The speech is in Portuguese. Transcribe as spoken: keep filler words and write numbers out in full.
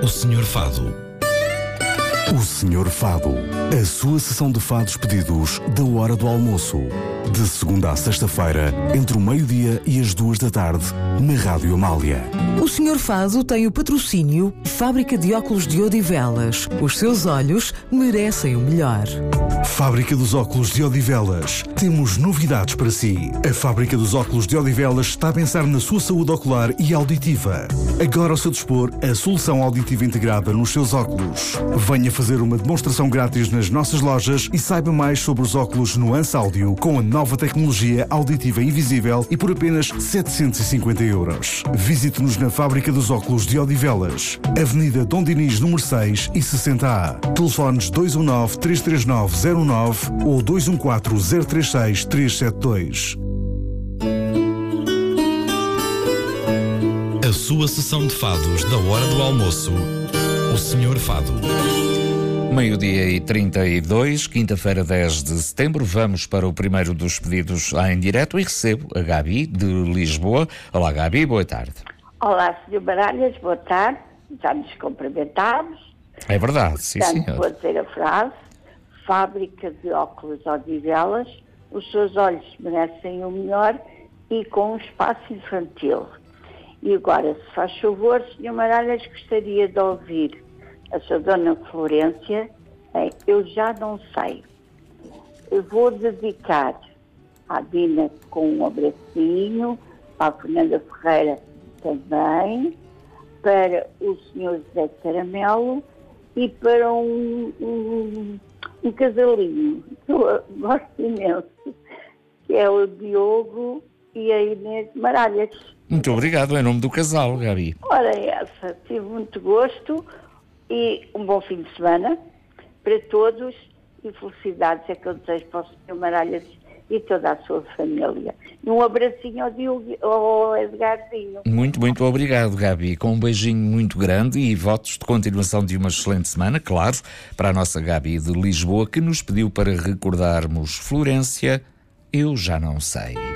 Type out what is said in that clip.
O senhor Fado. O senhor Fado. A sua sessão de fados pedidos da hora do almoço. De segunda a sexta-feira, entre o meio-dia e as duas da tarde, na Rádio Amália. O senhor Fado tem o patrocínio Fábrica de Óculos de Odivelas. Os seus olhos merecem o melhor. Fábrica dos Óculos de Odivelas. Temos novidades para si. A Fábrica dos Óculos de Odivelas está a pensar na sua saúde ocular e auditiva. Agora ao seu dispor, a solução auditiva integrada nos seus óculos. Venha fazer uma demonstração grátis nas nossas lojas e saiba mais sobre os óculos Nuance Áudio com a nova tecnologia auditiva invisível e por apenas setecentos e cinquenta euros. Visite-nos na Fábrica dos Óculos de Odivelas, Avenida Dom Dinis, número seis e sessenta A. Telefones dois um nove, três três nove, zero nove ou dois um quatro, zero três seis, três sete dois. A sua sessão de fados da hora do almoço. O senhor Fado. Meio-dia e trinta e dois, quinta-feira, dez de setembro. Vamos para o primeiro dos pedidos em direto e recebo a Gabi, de Lisboa. Olá, Gabi, boa tarde. Olá, senhor Baralhas, boa tarde. Já nos cumprimentámos. É verdade, sim, Portanto, senhor. vou dizer a frase: Fábrica de Óculos Odivelas, os seus olhos merecem o melhor e com um espaço infantil. E agora, se faz favor, senhor Baralhas, gostaria de ouvir a sua dona Florência, em Eu Já Não Sei. Eu vou dedicar à Dina com um abracinho, para a Fernanda Ferreira também, para o senhor José Caramelo e para um, um, um casalinho que eu gosto imenso, que é o Diogo e a Inês Maralhas. Muito obrigado, em nome do casal, Gabi. Ora, essa, tive muito gosto e um bom fim de semana para todos e felicidades é que eu desejo para o senhor Maralhas e toda a sua família. E um abracinho ao, Diogo, ao Edgarzinho. Muito, muito obrigado, Gabi. Com um beijinho muito grande e votos de continuação de uma excelente semana, claro, para a nossa Gabi de Lisboa, que nos pediu para recordarmos Florência, Eu Já Não Sei.